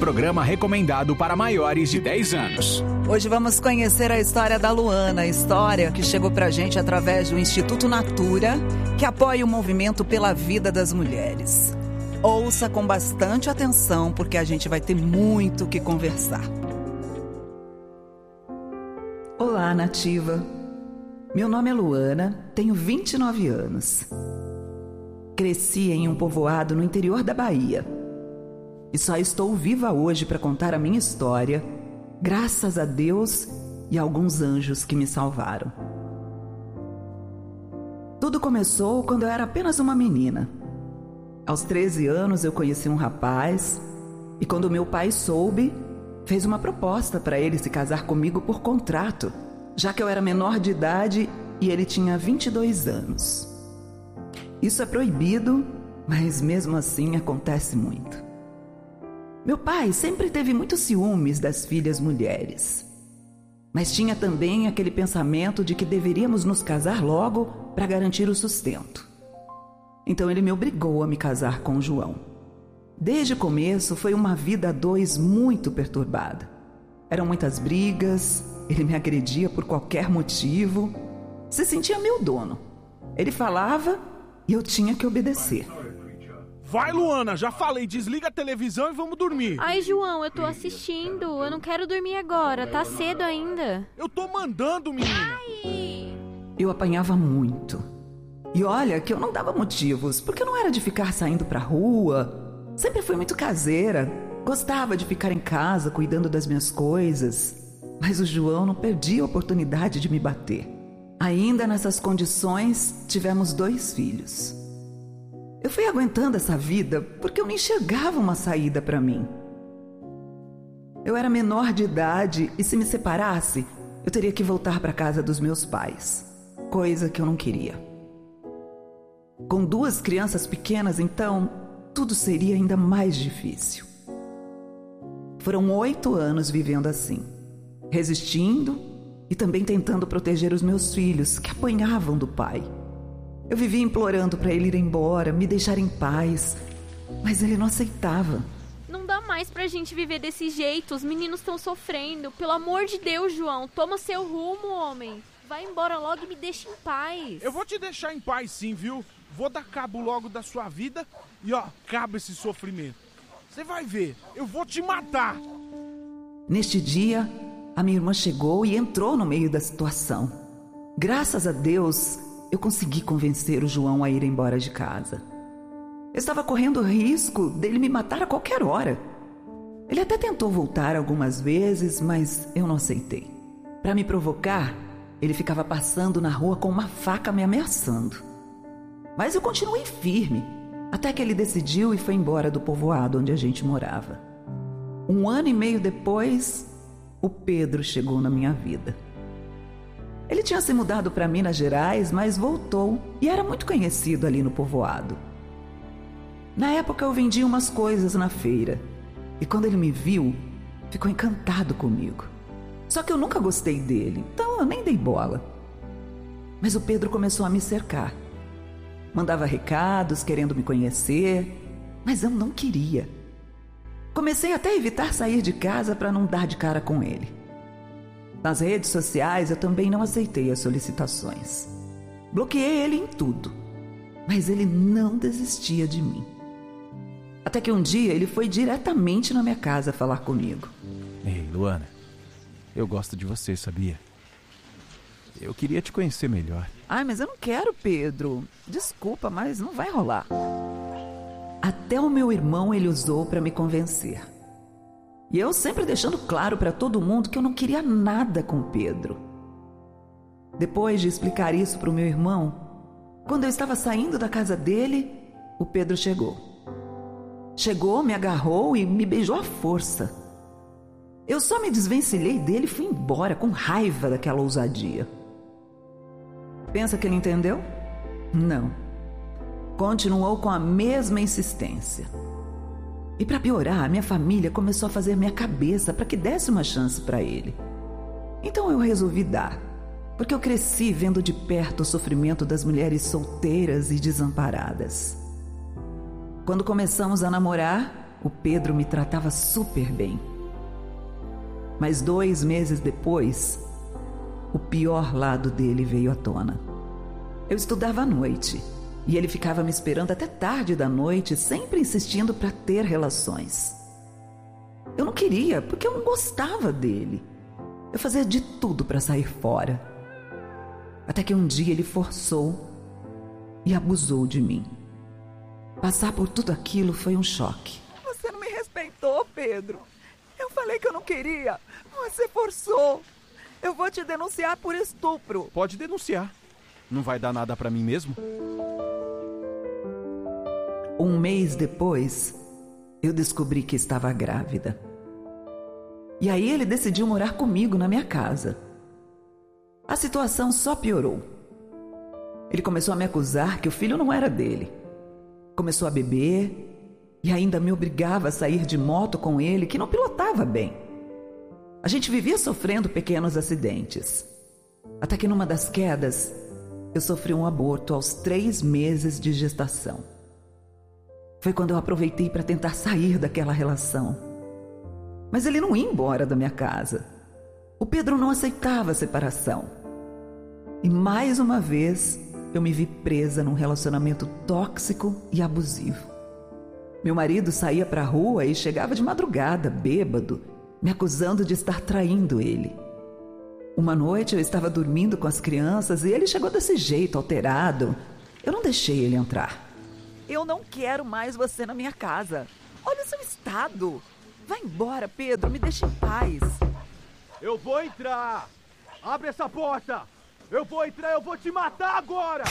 Programa recomendado para maiores de 10 anos. Hoje vamos conhecer a história da Luana, história que chegou pra gente através do Instituto Natura, que apoia o movimento pela vida das mulheres. Ouça com bastante atenção, porque a gente vai ter muito o que conversar. Olá, Nativa. Meu nome é Luana, tenho 29 anos. Cresci em um povoado no interior da Bahia. E só estou viva hoje para contar a minha história, graças a Deus e a alguns anjos que me salvaram. Tudo começou quando eu era apenas uma menina. Aos 13 anos eu conheci um rapaz e quando meu pai soube, fez uma proposta para ele se casar comigo por contrato, já que eu era menor de idade e ele tinha 22 anos. Isso é proibido, mas mesmo assim acontece muito. Meu pai sempre teve muitos ciúmes das filhas mulheres, mas tinha também aquele pensamento de que deveríamos nos casar logo para garantir o sustento. Então ele me obrigou a me casar com o João. Desde o começo foi uma vida a dois muito perturbada. Eram muitas brigas, ele me agredia por qualquer motivo, se sentia meu dono. Ele falava e eu tinha que obedecer. Vai, Luana, já falei, desliga a televisão e vamos dormir. Ai, João, eu tô assistindo, eu não quero dormir agora, tá cedo ainda. Eu tô mandando, menina. Ai. Eu apanhava muito. E olha que eu não dava motivos, porque eu não era de ficar saindo pra rua. Sempre fui muito caseira, gostava de ficar em casa cuidando das minhas coisas. Mas o João não perdia a oportunidade de me bater. Ainda nessas condições, tivemos 2 filhos. Eu fui aguentando essa vida porque eu não enxergava uma saída para mim. Eu era menor de idade e se me separasse, eu teria que voltar para casa dos meus pais, coisa que eu não queria. Com 2 crianças pequenas, então, tudo seria ainda mais difícil. Foram 8 anos vivendo assim, resistindo e também tentando proteger os meus filhos que apanhavam do pai. Eu vivia implorando para ele ir embora, me deixar em paz, mas ele não aceitava. Não dá mais pra gente viver desse jeito, os meninos estão sofrendo. Pelo amor de Deus, João, toma seu rumo, homem. Vai embora logo e me deixa em paz. Eu vou te deixar em paz sim, viu? Vou dar cabo logo da sua vida e acaba esse sofrimento. Você vai ver, eu vou te matar. Neste dia, a minha irmã chegou e entrou no meio da situação. Graças a Deus, eu consegui convencer o João a ir embora de casa. Eu estava correndo o risco dele me matar a qualquer hora. Ele até tentou voltar algumas vezes, mas eu não aceitei. Para me provocar, ele ficava passando na rua com uma faca me ameaçando. Mas eu continuei firme, até que ele decidiu e foi embora do povoado onde a gente morava. 1 ano e meio depois, o Pedro chegou na minha vida. Ele tinha se mudado para Minas Gerais, mas voltou e era muito conhecido ali no povoado. Na época eu vendia umas coisas na feira e quando ele me viu, ficou encantado comigo. Só que eu nunca gostei dele, então eu nem dei bola. Mas o Pedro começou a me cercar. Mandava recados querendo me conhecer, mas eu não queria. Comecei até a evitar sair de casa para não dar de cara com ele. Nas redes sociais eu também não aceitei as solicitações. Bloqueei ele em tudo, mas ele não desistia de mim. Até que um dia ele foi diretamente na minha casa falar comigo. Ei, Luana, eu gosto de você, sabia? Eu queria te conhecer melhor. Ai, mas eu não quero, Pedro. Desculpa, mas não vai rolar. Até o meu irmão ele usou para me convencer. E eu sempre deixando claro para todo mundo que eu não queria nada com Pedro. Depois de explicar isso para o meu irmão, quando eu estava saindo da casa dele, o Pedro chegou. Chegou, me agarrou e me beijou à força. Eu só me desvencilhei dele e fui embora com raiva daquela ousadia. Pensa que ele entendeu? Não. Continuou com a mesma insistência. E para piorar, minha família começou a fazer minha cabeça para que desse uma chance para ele. Então eu resolvi dar, porque eu cresci vendo de perto o sofrimento das mulheres solteiras e desamparadas. Quando começamos a namorar, o Pedro me tratava super bem. Mas 2 meses depois, o pior lado dele veio à tona. Eu estudava à noite e ele ficava me esperando até tarde da noite, sempre insistindo para ter relações. Eu não queria, porque eu não gostava dele. Eu fazia de tudo para sair fora. Até que um dia ele forçou e abusou de mim. Passar por tudo aquilo foi um choque. Você não me respeitou, Pedro. Eu falei que eu não queria. Você forçou. Eu vou te denunciar por estupro. Pode denunciar. Não vai dar nada pra mim mesmo? 1 mês depois, eu descobri que estava grávida. E aí ele decidiu morar comigo na minha casa. A situação só piorou. Ele começou a me acusar que o filho não era dele. Começou a beber e ainda me obrigava a sair de moto com ele, que não pilotava bem. A gente vivia sofrendo pequenos acidentes. Até que numa das quedas, eu sofri um aborto aos 3 meses de gestação. Foi quando eu aproveitei para tentar sair daquela relação. Mas ele não ia embora da minha casa. O Pedro não aceitava a separação. E mais uma vez, eu me vi presa num relacionamento tóxico e abusivo. Meu marido saía para a rua e chegava de madrugada, bêbado, me acusando de estar traindo ele. Uma noite eu estava dormindo com as crianças e ele chegou desse jeito, alterado. Eu não deixei ele entrar. Eu não quero mais você na minha casa. Olha o seu estado. Vai embora, Pedro, me deixa em paz. Eu vou entrar! Abre essa porta! Eu vou entrar, eu vou te matar agora!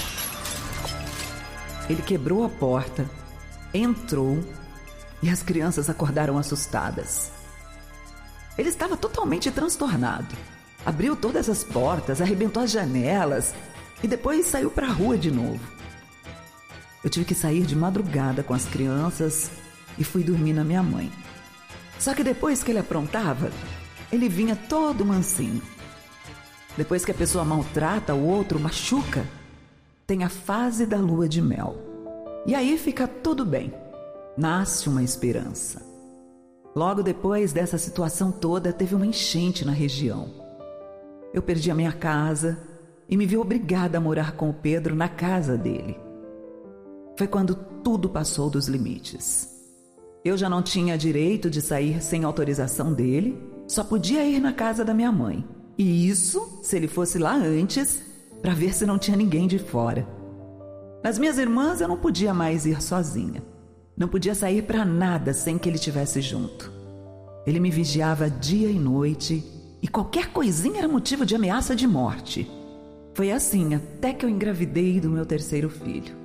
Ele quebrou a porta, entrou e as crianças acordaram assustadas. Ele estava totalmente transtornado. Abriu todas as portas, arrebentou as janelas e depois saiu para a rua de novo. Eu tive que sair de madrugada com as crianças e fui dormir na minha mãe. Só que depois que ele aprontava, ele vinha todo mansinho. Depois que a pessoa maltrata o outro, machuca, tem a fase da lua de mel. E aí fica tudo bem. Nasce uma esperança. Logo depois dessa situação toda, teve uma enchente na região. Eu perdi a minha casa e me vi obrigada a morar com o Pedro na casa dele. Foi quando tudo passou dos limites. Eu já não tinha direito de sair sem autorização dele, só podia ir na casa da minha mãe. E isso, se ele fosse lá antes, para ver se não tinha ninguém de fora. Nas minhas irmãs eu não podia mais ir sozinha. Não podia sair para nada sem que ele estivesse junto. Ele me vigiava dia e noite e qualquer coisinha era motivo de ameaça de morte. Foi assim até que eu engravidei do meu 3º filho.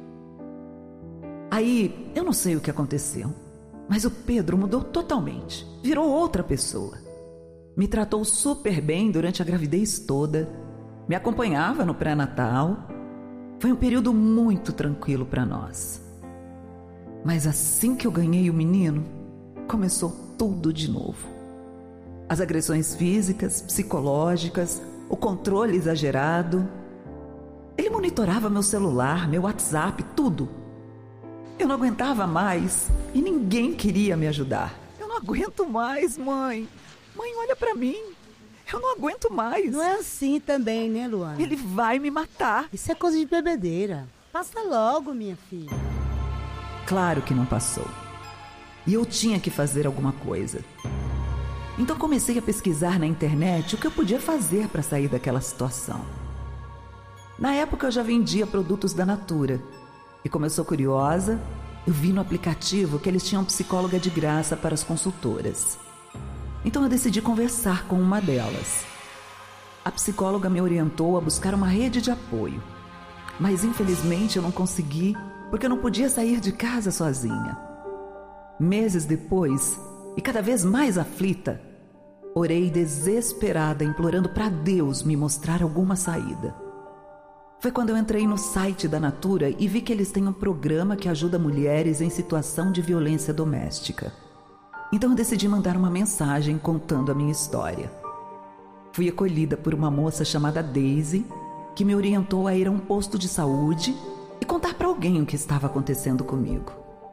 Aí, eu não sei o que aconteceu, mas o Pedro mudou totalmente. Virou outra pessoa. Me tratou super bem durante a gravidez toda. Me acompanhava no pré-natal. Foi um período muito tranquilo para nós. Mas assim que eu ganhei o menino, começou tudo de novo. As agressões físicas, psicológicas, o controle exagerado. Ele monitorava meu celular, meu WhatsApp, tudo. Eu não aguentava mais e ninguém queria me ajudar. Eu não aguento mais, mãe. Mãe, olha pra mim. Eu não aguento mais. Não é assim também, né, Luana? Ele vai me matar. Isso é coisa de bebedeira. Passa logo, minha filha. Claro que não passou. E eu tinha que fazer alguma coisa. Então comecei a pesquisar na internet o que eu podia fazer para sair daquela situação. Na época eu já vendia produtos da Natura. E como eu sou curiosa, eu vi no aplicativo que eles tinham psicóloga de graça para as consultoras. Então eu decidi conversar com uma delas. A psicóloga me orientou a buscar uma rede de apoio. Mas infelizmente eu não consegui, porque eu não podia sair de casa sozinha. Meses depois, e cada vez mais aflita, orei desesperada, implorando para Deus me mostrar alguma saída. Foi quando eu entrei no site da Natura e vi que eles têm um programa que ajuda mulheres em situação de violência doméstica. Então eu decidi mandar uma mensagem contando a minha história. Fui acolhida por uma moça chamada Daisy, que me orientou a ir a um posto de saúde e contar para alguém o que estava acontecendo comigo.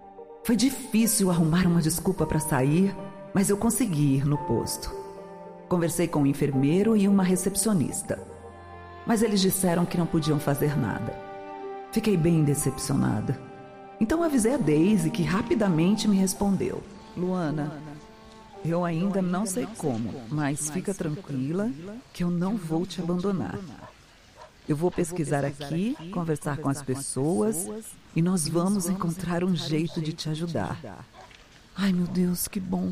Foi difícil arrumar uma desculpa para sair, mas eu consegui ir no posto. Conversei com um enfermeiro e uma recepcionista, mas eles disseram que não podiam fazer nada. Fiquei bem decepcionada. Então avisei a Daisy, que rapidamente me respondeu: Luana, eu ainda não sei como, mas fica tranquila que eu não vou te abandonar. Eu vou pesquisar aqui, conversar com as pessoas e nós vamos encontrar um jeito de te ajudar. Ai, meu Deus, que bom.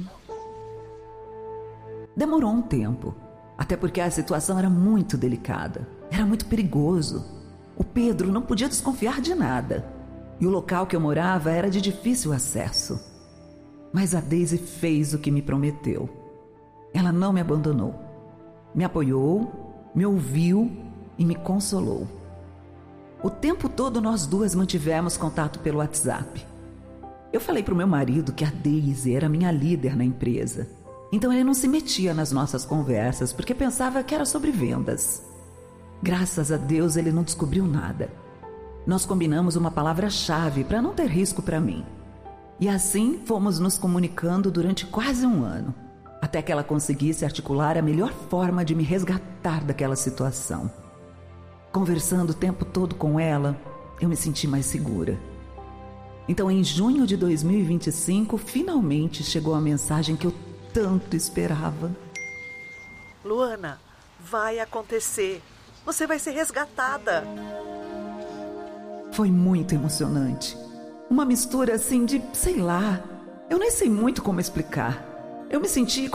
Demorou um tempo, até porque a situação era muito delicada. Era muito perigoso. O Pedro não podia desconfiar de nada. E o local que eu morava era de difícil acesso. Mas a Daisy fez o que me prometeu. Ela não me abandonou. Me apoiou, me ouviu e me consolou. O tempo todo nós duas mantivemos contato pelo WhatsApp. Eu falei para o meu marido que a Daisy era minha líder na empresa. Então ele não se metia nas nossas conversas porque pensava que era sobre vendas. Graças a Deus ele não descobriu nada. Nós combinamos uma palavra-chave para não ter risco para mim. E assim fomos nos comunicando durante quase um ano, até que ela conseguisse articular a melhor forma de me resgatar daquela situação. Conversando o tempo todo com ela, eu me senti mais segura. Então, em junho de 2025, finalmente chegou a mensagem que eu tanto esperava. Luana, vai acontecer. Você vai ser resgatada. Foi muito emocionante. Uma mistura assim de, sei lá, eu nem sei muito como explicar. Eu me senti